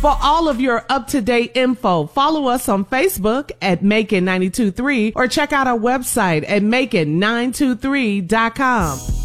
For all of your up-to-date info, follow us on Facebook at Macon 923 or check out our website at Macon923.com.